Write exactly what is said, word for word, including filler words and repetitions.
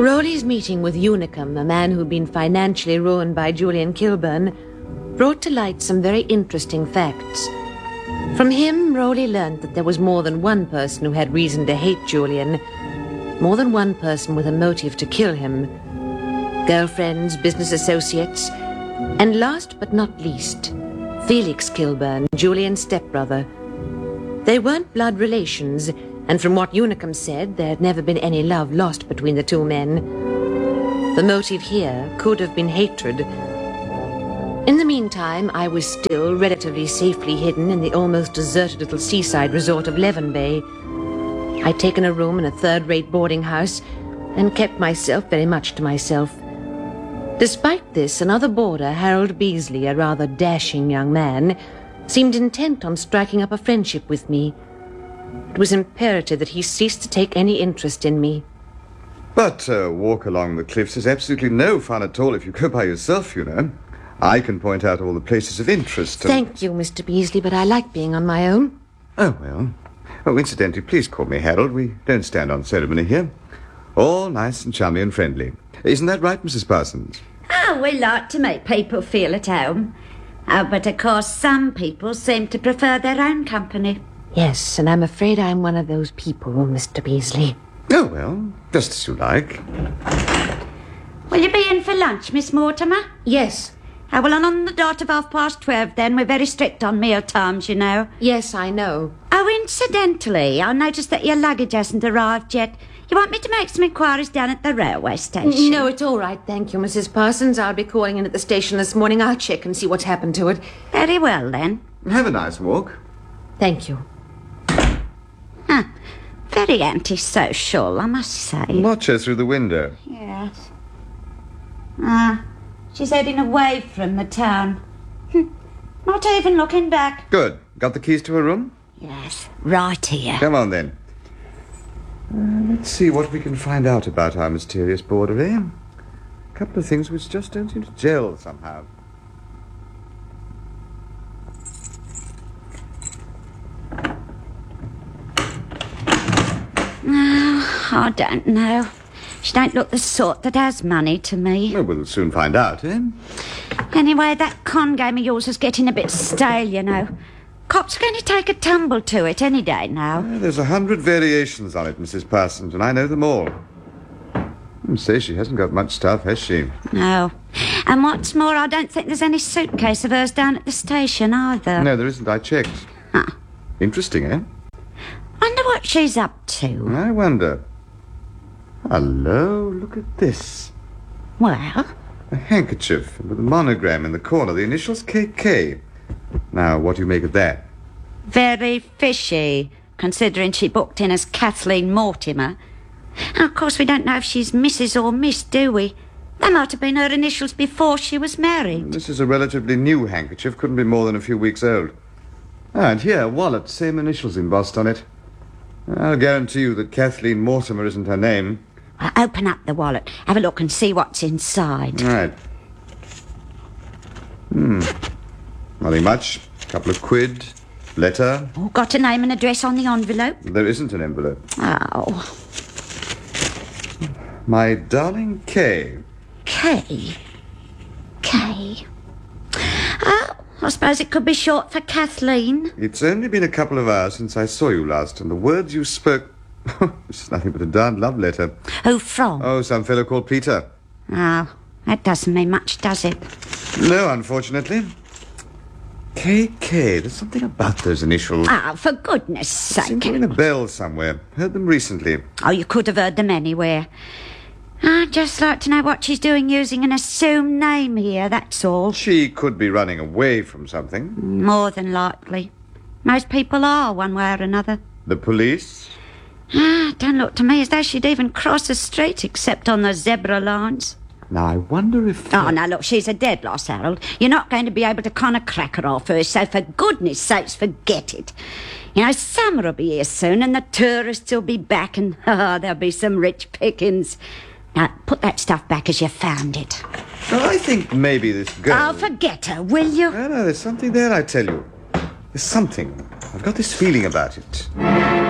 Rowley's meeting with Unicum, a man who'd been financially ruined by Julian Kilburn, brought to light some very interesting facts. From him, Rowley learned that there was more than one person who had reason to hate Julian, more than one person with a motive to kill him. Girlfriends, business associates, and last but not least, Felix Kilburn, Julian's stepbrother. They weren't blood relations, and from what Unicum said, there had never been any love lost between the two men. The motive here could have been hatred. In the meantime, I was still relatively safely hidden in the almost deserted little seaside resort of Leven Bay. I'd taken a room in a third-rate boarding house and kept myself very much to myself. Despite this, another boarder, Harold Beasley, a rather dashing young man, seemed intent on striking up a friendship with me. It was imperative that he cease to take any interest in me. But a uh, walk along the cliffs is absolutely no fun at all if you go by yourself, you know. I can point out all the places of interest. And... Thank you, Mister Beasley, but I like being on my own. Oh, well. Oh, incidentally, please call me Harold. We don't stand on ceremony here. All nice and chummy and friendly. Isn't that right, Missus Parsons? Oh, we like to make people feel at home. Oh, but of course some people seem to prefer their own company. Yes, and I'm afraid I'm one of those people, Mister Beasley. Oh, well, just as you like. Will you be in for lunch, Miss Mortimer? Yes. Oh, well, and on the dot of half past twelve, then. We're very strict on meal times, you know. Yes, I know. Oh, incidentally, I noticed that your luggage hasn't arrived yet. You want me to make some inquiries down at the railway station? No, it's all right, thank you, Missus Parsons. I'll be calling in at the station this morning. I'll check and see what's happened to it. Very well, then. Have a nice walk. Thank you. Huh. Very antisocial, I must say. Watch her through the window. Yes. Ah, she's heading away from the town. Hm. Not even looking back. Good. Got the keys to her room? Yes, right here. Come on, then. Uh, let's see what we can find out about our mysterious boarder, eh? A couple of things which just don't seem to gel somehow. Oh, I don't know. She don't look the sort that has money to me. Well, we'll soon find out, eh? Anyway, that con game of yours is getting a bit stale, you know. Cops are going to take a tumble to it any day now. Uh, there's a hundred variations on it, Missus Parsons, and I know them all. I say she hasn't got much stuff, has she? No. And what's more, I don't think there's any suitcase of hers down at the station either. No, there isn't. I checked. Huh. Interesting, eh? Wonder what she's up to. I wonder. Hello, look at this. Well? A handkerchief with a monogram in the corner, the initials K K. Now, what do you make of that? Very fishy, considering she booked in as Kathleen Mortimer. Now, of course, we don't know if she's Missus or Miss, do we? They might have been her initials before she was married. This is a relatively new handkerchief, couldn't be more than a few weeks old. Ah, and here, wallet, same initials embossed on it. I'll guarantee you that Kathleen Mortimer isn't her name. Well, open up the wallet, have a look and see what's inside. Right. Hmm. Nothing much. A couple of quid. Letter. Oh, got a name and address on the envelope? There isn't an envelope. Oh. My darling Kay. Kay? Kay? Oh, I suppose it could be short for Kathleen. It's only been a couple of hours since I saw you last, and the words you spoke... It's nothing but a darned love letter. Who from? Oh, some fellow called Peter. Oh, that doesn't mean much, does it? No, unfortunately. K K, there's something about those initials. Oh, for goodness sake. Seem to ring a bell somewhere. Heard them recently. Oh, you could have heard them anywhere. I'd just like to know what she's doing using an assumed name here, that's all. She could be running away from something. More than likely. Most people are, one way or another. The police? Ah, don't look to me as though she'd even cross the street except on the zebra lines. Now, I wonder if... Oh, now, look, she's a dead loss, Harold. You're not going to be able to con a cracker off her, so for goodness sakes, forget it. You know, summer will be here soon, and the tourists will be back, and oh, there'll be some rich pickings. Now, put that stuff back as you found it. Well, I think maybe this girl... Oh, forget her, will you? No, no, there's something there, I tell you. There's something. I've got this feeling about it.